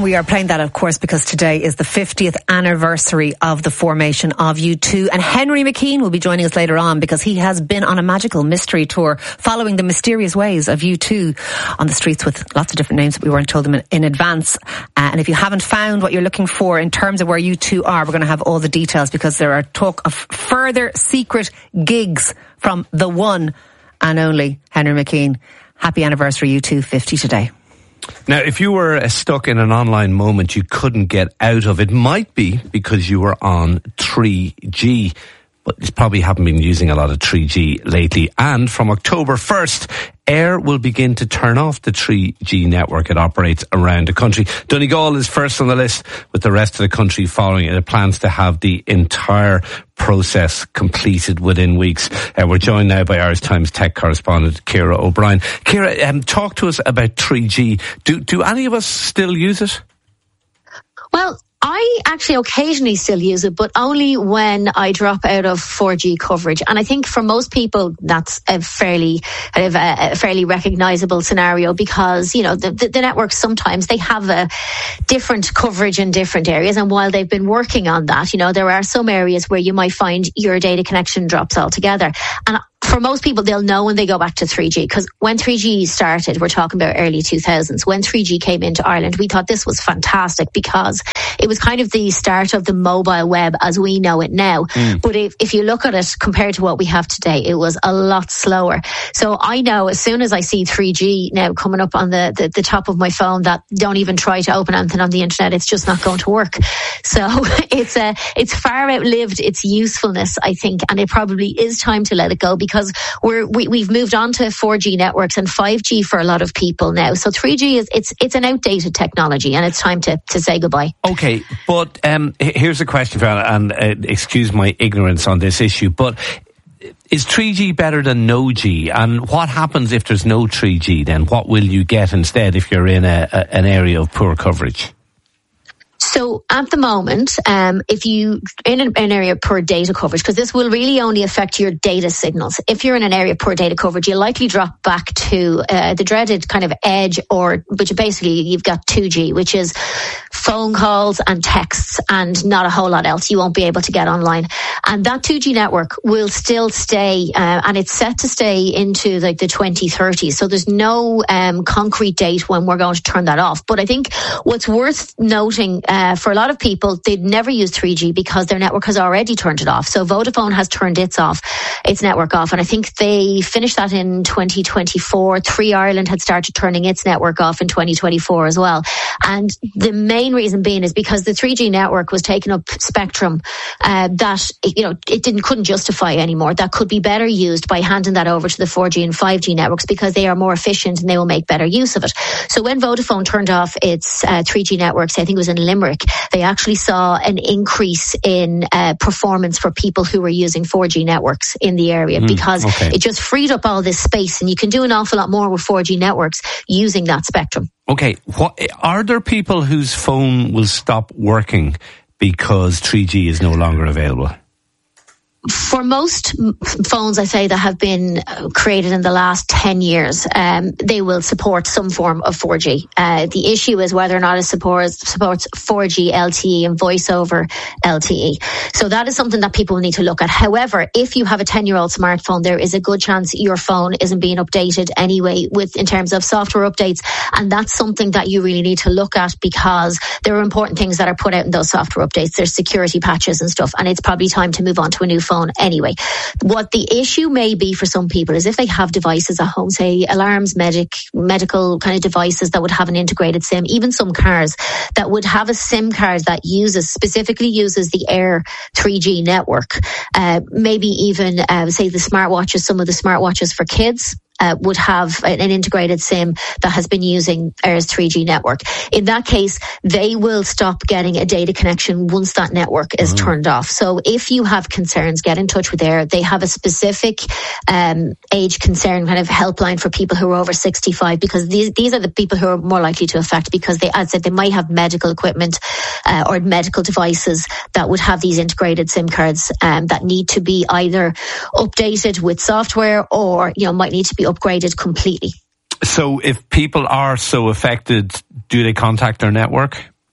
we are playing that, of course, because today is the 50th anniversary of the formation of U2. And Henry McKean will be joining us later on because he has been on a magical mystery tour following the mysterious ways of U2 on the streets with lots of different names that we weren't told them in advance. And if you haven't found what you're looking for in terms of where U2 are, we're going to have all the details because there are talk of further secret gigs from the one and only Henry McKean. Happy anniversary, U2, 50 today. Now, if you were stuck in an online moment you couldn't get out of, it might be because you were on 3G. But you probably haven't been using a lot of 3G lately. And from October 1st, Air will begin to turn off the 3G network it operates around the country. Donegal is first on the list, with the rest of the country following it. It plans to have the entire process completed within weeks. We're joined now by Irish Times tech correspondent Ciara O'Brien. Ciara, talk to us about 3G. Do any of us still use it? Well, I actually occasionally still use it, but only when I drop out of 4G coverage. And I think for most people, that's a fairly recognisable scenario because, you know, the networks sometimes they have a different coverage in different areas. And while they've been working on that, you know, there are some areas where you might find your data connection drops altogether. And for most people, they'll know when they go back to 3G, because when 3G started, we're talking about early 2000s, when 3G came into Ireland, we thought this was fantastic because it was kind of the start of the mobile web as we know it now. But if you look at it compared to what we have today, it was a lot slower. So I know as soon as I see 3G now coming up on the top of my phone that don't even try to open anything on the internet, it's just not going to work. So it's far outlived its usefulness, I think, and it probably is time to let it go because we've moved on to 4G networks and 5G for a lot of people now. So 3G it's an outdated technology and it's time to say goodbye. Okay, but here's a question for you, and excuse my ignorance on this issue, but is 3G better than no G? And what happens if there's no 3G then? What will you get instead if you're in an area of poor coverage? So at the moment, if you in an area of poor data coverage, because this will really only affect your data signals. If you're in an area of poor data coverage, you'll likely drop back to the dreaded kind of edge, which basically you've got 2G, which is phone calls and texts and not a whole lot else. You won't be able to get online. And that 2G network will still stay, and it's set to stay into like the 2030s. So there's no concrete date when we're going to turn that off. But I think what's worth noting for a lot of people, they'd never used 3G because their network has already turned it off. So Vodafone has turned its network off. And I think they finished that in 2024. Three Ireland had started turning its network off in 2024 as well. And the main reason being is because the 3G network was taking up spectrum that, you know, it couldn't justify anymore. That could be better used by handing that over to the 4G and 5G networks because they are more efficient and they will make better use of it. So when Vodafone turned off its 3G networks, I think it was in Limerick, they actually saw an increase in performance for people who were using 4G networks in the area because it just freed up all this space, and you can do an awful lot more with 4G networks using that spectrum. Okay, are there people whose phone will stop working because 3G is no longer available? For most phones, I say, that have been created in the last 10 years, they will support some form of 4G. The issue is whether or not it supports 4G LTE and voice over LTE. So that is something that people need to look at. However, if you have a 10-year-old smartphone, there is a good chance your phone isn't being updated anyway in terms of software updates. And that's something that you really need to look at because there are important things that are put out in those software updates. There's security patches and stuff, and it's probably time to move on to a new phone anyway. What the issue may be for some people is if they have devices at home, say alarms, medical kind of devices that would have an integrated SIM, even some cars that would have a SIM card that specifically uses the Air 3G network, maybe even say the smartwatches, some of the smartwatches for kids, would have an integrated SIM that has been using Air's 3G network. In that case, they will stop getting a data connection once that network is turned off. So if you have concerns, get in touch with Air. They have a specific age concern kind of helpline for people who are over 65 because these are the people who are more likely to affect because they, as I said, they might have medical equipment or medical devices that would have these integrated SIM cards that need to be either updated with software or, you know, might need to be upgraded completely. So if people are so affected, do they contact their network?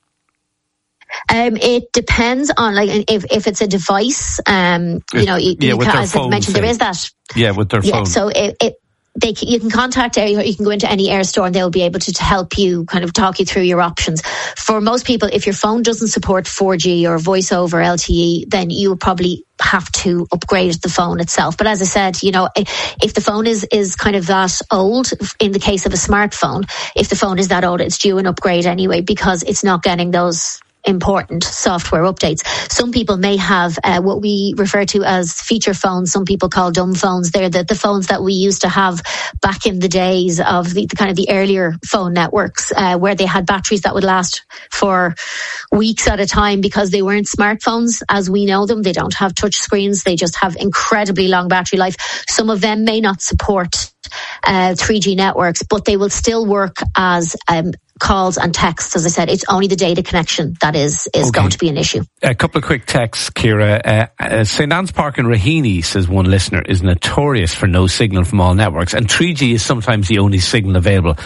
It depends on, like, if it's a device, as I mentioned, there is that. Yeah, with their phone. Yeah, so you can contact Air, or you can go into any Air store and they'll be able to help you, kind of talk you through your options. For most people, if your phone doesn't support 4G or voice over LTE, then you will probably have to upgrade the phone itself. But as I said, if the phone is kind of that old, in the case of a smartphone, if the phone is that old, it's due an upgrade anyway, because it's not getting those important software updates. Some people may have what we refer to as feature phones. Some people call dumb phones. They're the phones that we used to have back in the days of the kind of the earlier phone networks, where they had batteries that would last for weeks at a time, because they weren't smartphones as we know them. They don't have touch screens. They just have incredibly long battery life. Some of them may not support 3G networks, but they will still work as calls and texts. As I said, it's only the data connection that is going to be an issue. A couple of quick texts, Ciara. St. Anne's Park in Raheny, says one listener, is notorious for no signal from all networks, and 3G is sometimes the only signal available.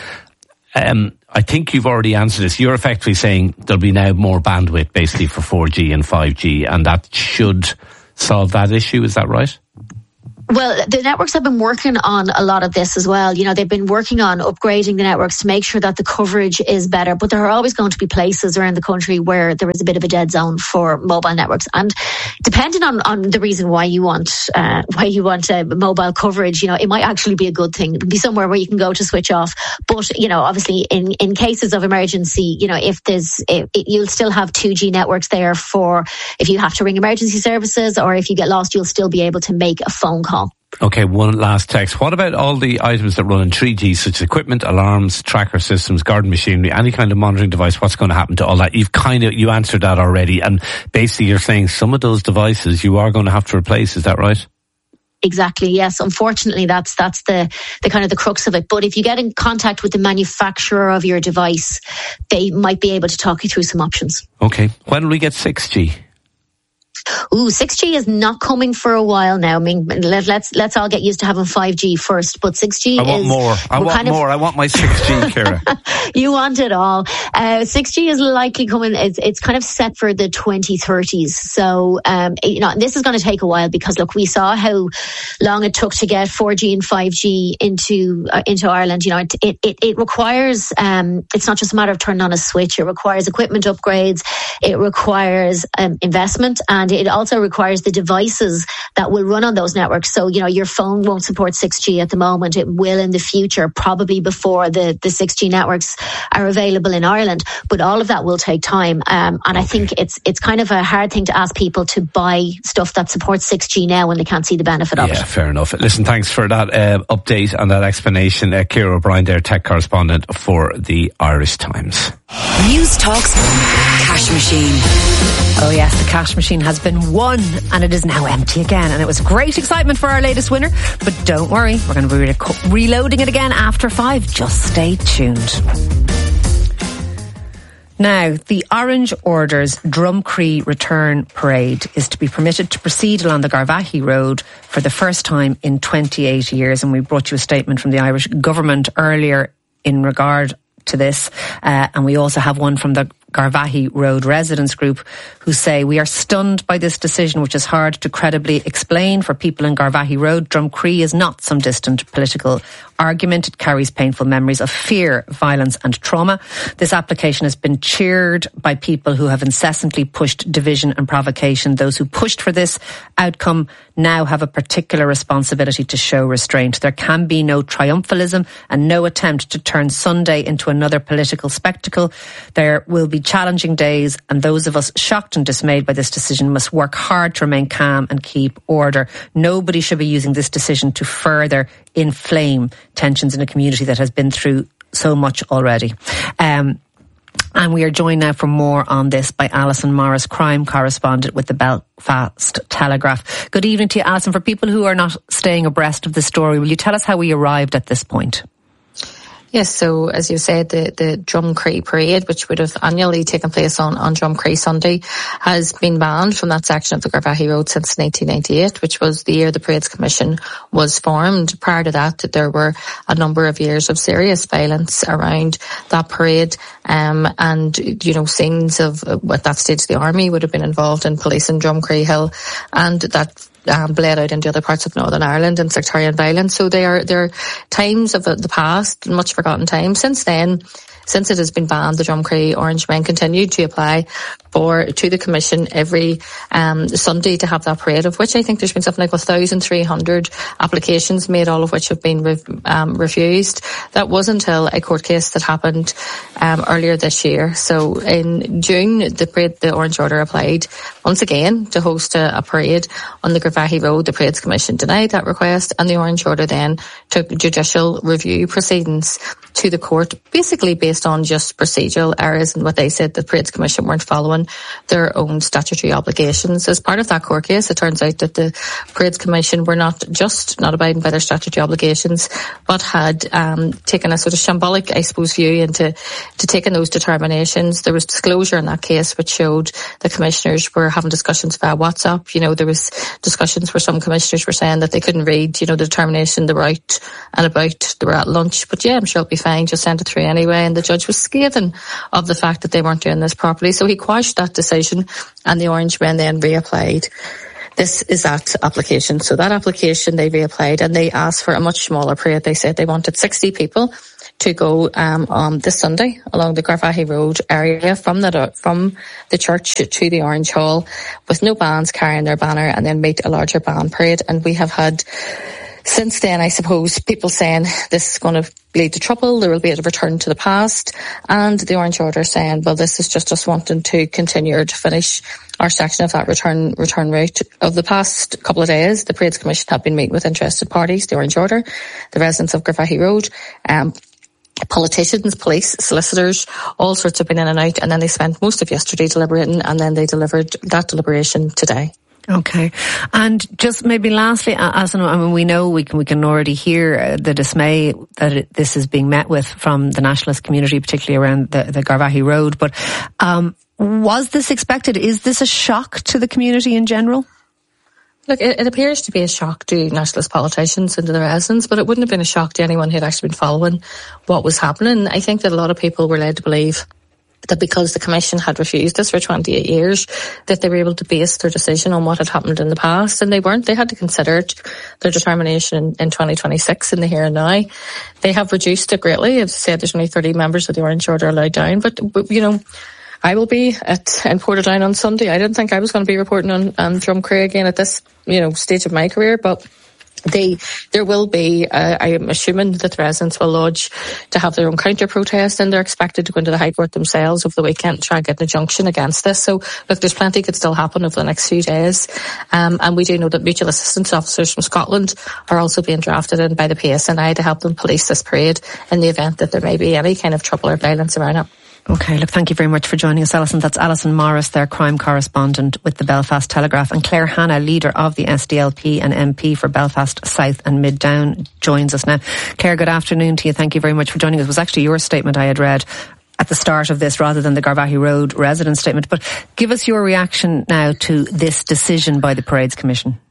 I think you've already answered this. You're effectively saying there'll be now more bandwidth basically for 4G and 5G, and that should solve that issue. Is that right? Well, the networks have been working on a lot of this as well. They've been working on upgrading the networks to make sure that the coverage is better. But there are always going to be places around the country where there is a bit of a dead zone for mobile networks. And depending on the reason why you want mobile coverage, it might actually be a good thing. It would be somewhere where you can go to switch off. But, obviously in cases of emergency, you'll still have 2G networks there for if you have to ring emergency services, or if you get lost, you'll still be able to make a phone call. Okay, one last text. What about all the items that run in 3G, such as equipment, alarms, tracker systems, garden machinery, any kind of monitoring device? What's going to happen to all that? You answered that already, and basically you're saying some of those devices you are going to have to replace. Is that right? Exactly, yes. Unfortunately, that's the kind of the crux of it. But if you get in contact with the manufacturer of your device, they might be able to talk you through some options. Okay. When will we get 6G? 6G is not coming for a while now. I mean, let's all get used to having 5G first, but 6G I want more. I want my 6G, Ciara. You want it all. 6G is likely coming. It's kind of set for the 2030s. So, this is going to take a while, because look, we saw how long it took to get 4G and 5G into Ireland. It requires. It's not just a matter of turning on a switch. It requires equipment upgrades. It requires investment, and it also requires the devices that will run on those networks. So, your phone won't support 6G at the moment. It will in the future, probably before the 6G networks are available in Ireland. But all of that will take time. And I think it's kind of a hard thing to ask people to buy stuff that supports 6G now when they can't see the benefit of it. Yeah, fair enough. Listen, thanks for that update and that explanation. Ciara O'Brien there, tech correspondent for the Irish Times. News Talk's cash machine. Oh yes, the cash machine has been won, and it is now empty again, and it was great excitement for our latest winner. But don't worry, we're going to be reloading it again after 5. Just stay tuned. Now, the Orange Order's Drumcree Return Parade is to be permitted to proceed along the Garvaghey Road for the first time in 28 years, and we brought you a statement from the Irish government earlier in regard to this, and we also have one from the Garvaghey Road Residents Group, who say, we are stunned by this decision, which is hard to credibly explain. For people in Garvaghey Road, Drumcree is not some distant political argument. It carries painful memories of fear, violence and trauma. This application has been cheered by people who have incessantly pushed division and provocation. Those who pushed for this outcome now have a particular responsibility to show restraint. There can be no triumphalism and no attempt to turn Sunday into another political spectacle. There will be challenging days, and those of us shocked and dismayed by this decision must work hard to remain calm and keep order. Nobody should be using this decision to further inflame tensions in a community that has been through so much already. And we are joined now for more on this by Alison Morris, crime correspondent with the Belfast Telegraph. Good evening to you, Alison. For people who are not staying abreast of the story, will you tell us how we arrived at this point? Yes, so as you said, the Drumcree parade, which would have annually taken place on Drumcree Sunday, has been banned from that section of the Garvaghey Road since 1998, which was the year the Parades Commission was formed. Prior to that, there were a number of years of serious violence around that parade, and, you know, scenes of, at that stage, the army would have been involved in policing Drumcree Hill, and that bled out into other parts of Northern Ireland and sectarian violence. So they're times of the past, much forgotten times. Since then, since it has been banned, the Drumcree Orange Men continued to apply to the Commission every Sunday to have that parade, of which I think there's been something like 1,300 applications made, all of which have been refused. That was until a court case that happened earlier this year. So in June, the Orange Order applied once again to host a parade on the Garvaghey Road. The Parades Commission denied that request, and the Orange Order then took judicial review proceedings to the court, basically based on just procedural errors and what they said the Parades Commission weren't following their own statutory obligations. As part of that court case, it turns out that the Parades Commission were not just not abiding by their statutory obligations, but had taken a sort of shambolic, I suppose, view into taking those determinations. There was disclosure in that case which showed the commissioners were having discussions via WhatsApp. You know, there was discussions where some commissioners were saying that they couldn't read, you know, the determination they were out and about, they were at lunch. But yeah, I'm sure it'll be fine, just send it through anyway. And the judge was scathing of the fact that they weren't doing this properly. So he quashed that decision, and the Orange Men then reapplied. This is that application. So that application they reapplied, and they asked for a much smaller parade. They said they wanted 60 people to go on this Sunday along the Garvaghey Road area from the church to the Orange Hall, with no bands carrying their banner, and then meet a larger band parade. And we have had since then, I suppose, people saying this is going to lead to trouble, there will be a return to the past, and the Orange Order saying, well, this is just us wanting to continue or to finish our section of that return route. Of the past couple of days, the Parades Commission have been meeting with interested parties, the Orange Order, the residents of Garvaghey Road, politicians, police, solicitors, all sorts have been in and out, and then they spent most of yesterday deliberating, and then they delivered that deliberation today. Okay. And just maybe lastly, Alison, I mean, we know we can already hear the dismay that this is being met with from the nationalist community, particularly around the Garvaghey Road. But was this expected? Is this a shock to the community in general? Look, it appears to be a shock to nationalist politicians and to the residents, but it wouldn't have been a shock to anyone who'd actually been following what was happening. I think that a lot of people were led to believe that because the Commission had refused this for 28 years, that they were able to base their decision on what had happened in the past, and they weren't. They had to consider their determination in 2026 in the here and now. They have reduced it greatly. As I said, there's only 30 members of the Orange Order allowed down, but you know, I will be in Portadown on Sunday. I didn't think I was going to be reporting on Drumcree again at this, you know, stage of my career, but there will be, I am assuming that the residents will lodge to have their own counter-protest, and they're expected to go into the High Court themselves over the weekend to try and get an injunction against this. So, look, there's plenty could still happen over the next few days. And we do know that mutual assistance officers from Scotland are also being drafted in by the PSNI to help them police this parade in the event that there may be any kind of trouble or violence around it. Okay, look, thank you very much for joining us, Alison. That's Alison Morris, their crime correspondent with the Belfast Telegraph, and Claire Hanna, leader of the SDLP and MP for Belfast South and Mid Down, joins us now. Claire, good afternoon to you. Thank you very much for joining us. It was actually your statement I had read at the start of this rather than the Garvaghey Road resident statement. But give us your reaction now to this decision by the Parades Commission.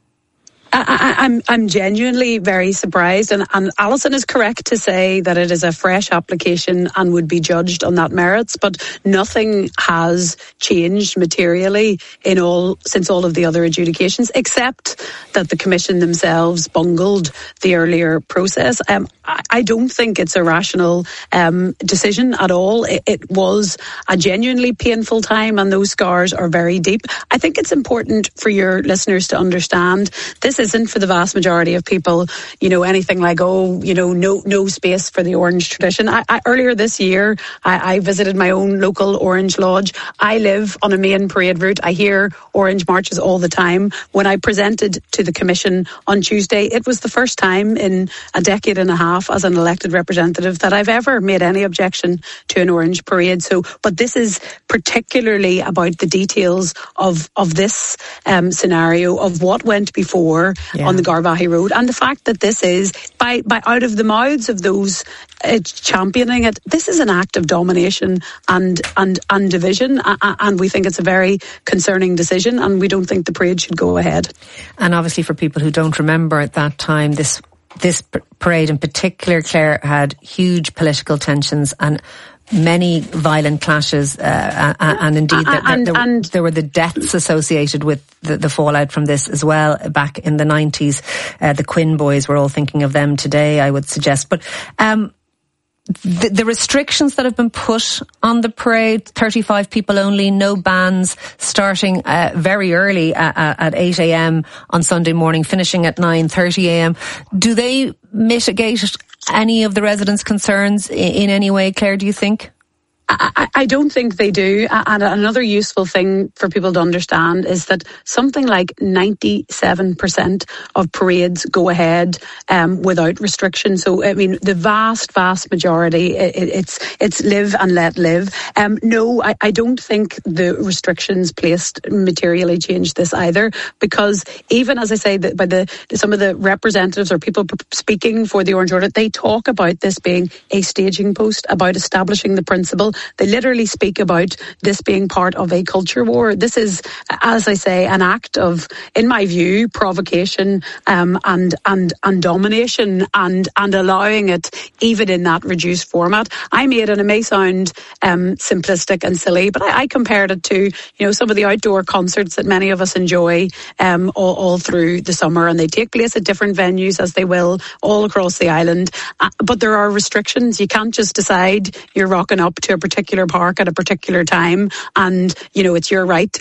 I'm genuinely very surprised, and Alison is correct to say that it is a fresh application and would be judged on that merits, but nothing has changed materially since all of the other adjudications, except that the Commission themselves bungled the earlier process. I don't think it's a rational decision at all. It was a genuinely painful time, and those scars are very deep. I think it's important for your listeners to understand this isn't for the vast majority of people, you know, anything like, no space for the Orange tradition. Earlier this year, I visited my own local Orange Lodge. I live on a main parade route. I hear Orange marches all the time. When I presented to the Commission on Tuesday, it was the first time in a decade and a half as an elected representative that I've ever made any objection to an Orange parade. But this is particularly about the details of this scenario, of what went before, war on the Garvaghey Road. And the fact that this is, by out of the mouths of those championing it, this is an act of domination and division, and we think it's a very concerning decision, and we don't think the parade should go ahead. And obviously, for people who don't remember at that time, this parade in particular, Claire, had huge political tensions and many violent clashes, and indeed there were the deaths associated with the fallout from this as well back in the 90s. The Quinn boys, we're all thinking of them today, I would suggest. But the restrictions that have been put on the parade, 35 people only, no bands, starting very early at 8 a.m. on Sunday morning, finishing at 9:30 a.m. Do they mitigate any of the residents' concerns in any way, Claire, do you think? I don't think they do. And another useful thing for people to understand is that something like 97% of parades go ahead without restriction. So, I mean, the vast majority, it's live and let live. No, I don't think the restrictions placed materially change this either, because even, as I say, by some of the representatives or people speaking for the Orange Order, they talk about this being a staging post, about establishing the principle. They literally speak about this being part of a culture war. This is, as I say, an act of, in my view, provocation and domination and allowing it even in that reduced format. I made, and it may sound simplistic and silly, but I compared it to, some of the outdoor concerts that many of us enjoy all through the summer, and they take place at different venues, as they will all across the island. But there are restrictions. You can't just decide you're rocking up to a particular park at a particular time and, it's your right